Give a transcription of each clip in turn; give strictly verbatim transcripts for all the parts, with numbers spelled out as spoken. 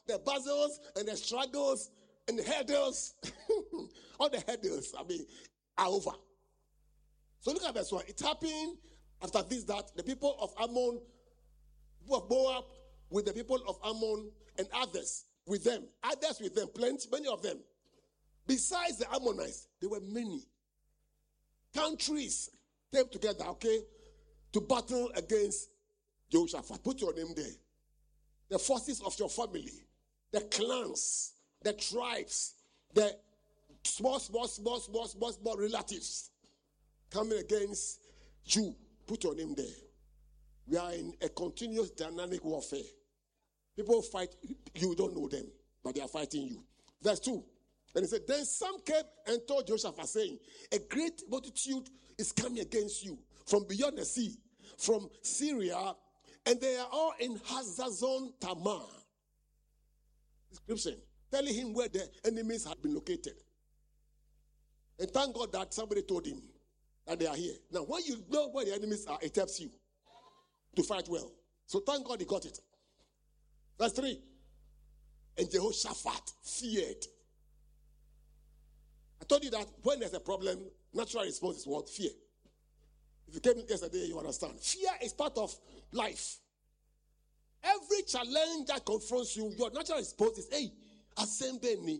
the battles and the struggles and the hurdles, all the hurdles, I mean, are over. So look at verse one. It happened after this that the people of Ammon, people of Moab, with the people of Ammon and others with them, others with them, plenty, many of them. Besides the Ammonites, there were many countries came together, okay, to battle against Jehoshaphat. Put your name there. The forces of your family, the clans, the tribes, the small, small, small, small, small, small relatives coming against you. Put your name there. We are in a continuous dynamic warfare. People fight, you don't know them, but they are fighting you. Verse two. And he said, then some came and told Jehoshaphat, saying, a great multitude is coming against you from beyond the sea, from Syria, and they are all in Hazazon Tamar. Description, telling him where the enemies had been located. And thank God that somebody told him that they are here. Now, when you know where the enemies are, it helps you to fight well. So thank God he got it. Verse three. And Jehoshaphat feared. I told you that when there's a problem, natural response is what? Fear. If you came in yesterday, you understand. Fear is part of life. Every challenge that confronts you, your natural response is, hey, assemble me.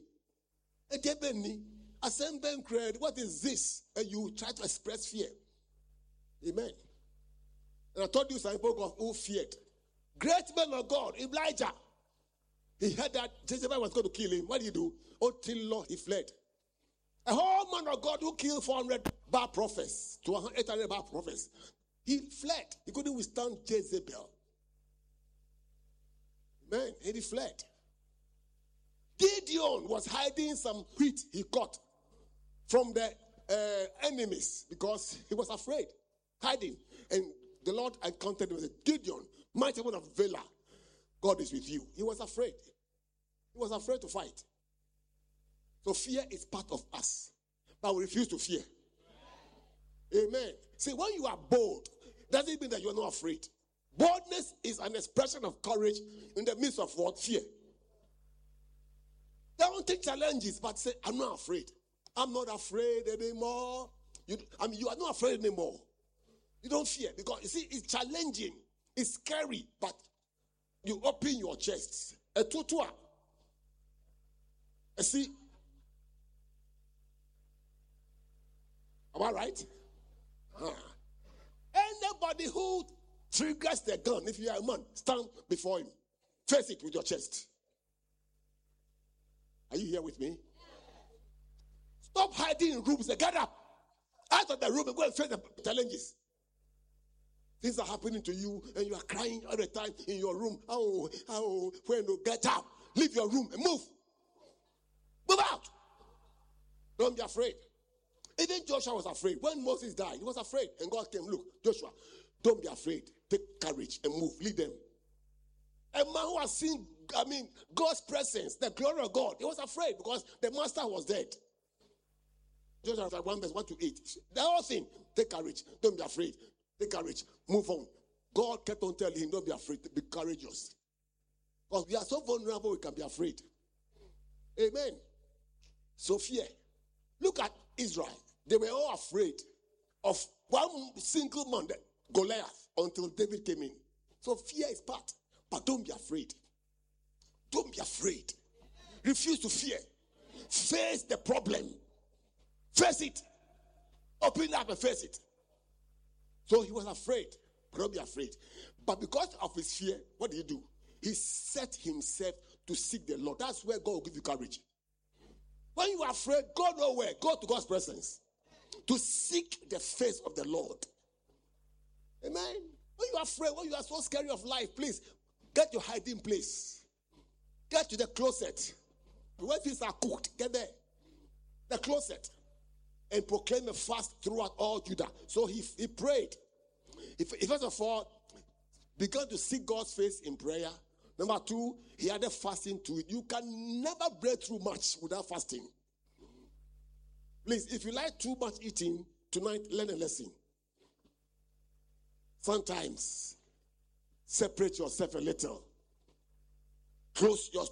Assemble creed. What is this? And you try to express fear. Amen. And I told you some people of who feared. Great man of God, Elijah. He heard that Jezebel was going to kill him. What did he do? Until Lord, he fled. A whole man of God who killed four hundred Baal prophets to eight hundred Baal prophets. He fled. He couldn't withstand Jezebel. Man, and he fled. Gideon was hiding some wheat he caught from the uh, enemies because he was afraid. Hiding. And the Lord encountered him and said, Gideon, mighty one of valor, God is with you. He was afraid. He was afraid to fight. So fear is part of us. But we refuse to fear. Amen. See, when you are bold, doesn't mean that you are not afraid. Boldness is an expression of courage in the midst of what? Fear. Don't take challenges, but say, I'm not afraid. I'm not afraid anymore. You, I mean, you are not afraid anymore. You don't fear because, you see, it's challenging. It's scary, but you open your chest. A tutua. You see, am I right? Huh. Anybody who triggers the gun, if you are a man, stand before him. Face it with your chest. Are you here with me? Stop hiding in rooms and get up. Out of the room and go and face the challenges. Things are happening to you and you are crying all the time in your room. Oh, oh, when you get up, leave your room and move. Move out. Don't be afraid. Even Joshua was afraid. When Moses died, he was afraid. And God came, look, Joshua, don't be afraid. Take courage and move. Lead them. A man who has seen, I mean, God's presence, the glory of God, he was afraid because the master was dead. Joshua was like one verse one to eight. The whole thing, take courage. Don't be afraid. Take courage. Move on. God kept on telling him, don't be afraid. Be courageous. Because we are so vulnerable, we can be afraid. Amen. So fear. Look at Israel. They were all afraid of one single man, Goliath, until David came in. So fear is part. But don't be afraid. Don't be afraid. Refuse to fear. Face the problem. Face it. Open up and face it. So he was afraid. But don't be afraid. But because of his fear, what did he do? He set himself to seek the Lord. That's where God will give you courage. When you are afraid, go nowhere. Go to God's presence. To seek the face of the Lord. Amen. When you are afraid, when you are so scared of life, please get your hiding place. Get to the closet. When things are cooked, get there. The closet. And proclaim a fast throughout all Judah. So he, he prayed. He, he first of all began to seek God's face in prayer. Number two, he added fasting to it. You can never break through much without fasting. Please, if you like too much eating, tonight learn a lesson. Sometimes separate yourself a little. Close your